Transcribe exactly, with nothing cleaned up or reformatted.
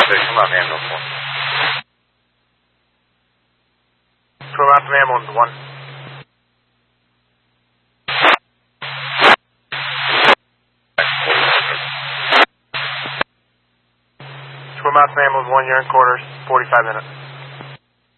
Come out to ambulance one. Swim out to ambulance one. Swim out to ambulance one, you're in quarters, forty-five minutes.